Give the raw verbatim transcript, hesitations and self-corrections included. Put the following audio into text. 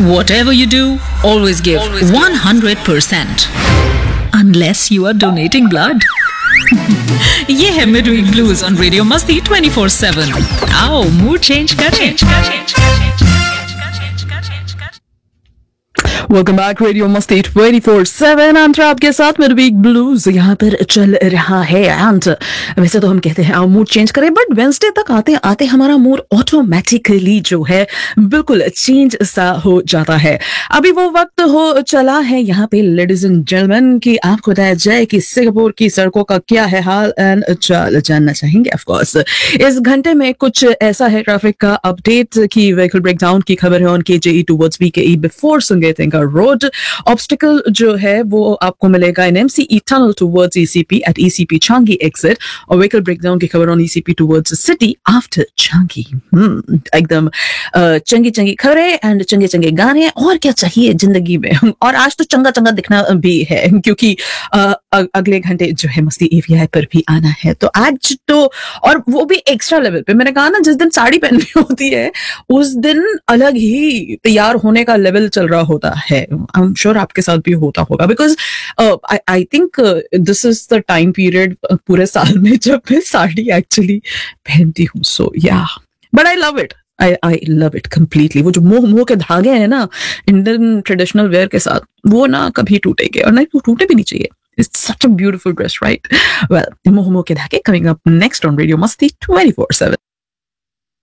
Whatever you do, always give Always give. one hundred percent. Unless you are donating blood. ये है Midweek Blues on Radio Masti twenty-four seven. आओ mood change करें. Welcome back radio मस्ती twenty four seven अंतरा आपके साथ में week blues यहाँ पर चल रहा है. एंड वैसे तो हम कहते हैं मूड चेंज करें, बट वेंसडे तक आते आते हमारा मूड ऑटोमेटिकली जो है बिल्कुल चेंज सा हो जाता है. अभी वो वक्त हो चला है यहाँ पे लेडीज एंड जेंटलमैन की आपको बताया जाए कि सिंगापुर की सड़कों का क्या है हाल एंड चाल जानना चाहेंगे. ऑफ कोर्स इस घंटे में कुछ ऐसा है ट्रैफिक का अपडेट की व्हीकल ब्रेकडाउन की खबर है ऑन के जे ई टुवर्ड्स बी के ई बिफोर संगेतिंग रोड. ऑब्स्टिकल जो है वो आपको मिलेगा इन एमसीई tunnel towards ECP eight ECP Changi exit, और व्हीकल ब्रेकडाउन की खबर on ECP towards city after Changi. एकदम चंगी चंगी खबरें एंड चंगे चंगे गाने, और क्या चाहिए जिंदगी में. और आज तो चंगा चंगा दिखना भी है क्योंकि uh, अगले घंटे जो है मस्ती एवीआई पर भी आना है. तो आज तो, और वो भी एक्स्ट्रा लेवल पे. मैंने कहा ना जिस दिन साड़ी पहननी होती है उस दिन अलग ही तैयार होने का लेवल चल रहा होता है. आई एम श्योर आपके साथ भी होता होगा, because I think this is the time period पूरे साल में जब मैं साड़ी एक्चुअली पहनती हूँ. सो या, but I love it. I, I love it completely. वो जो मोह मोह के धागे हैं ना इंडियन ट्रेडिशनल वेयर के साथ, वो ना कभी टूटेंगे, और नहीं, वो टूटे भी नहीं चाहिए. It's such a beautiful dress, right? Well, मोह मोह के धागे coming up next on Radio Masti twenty-four seven.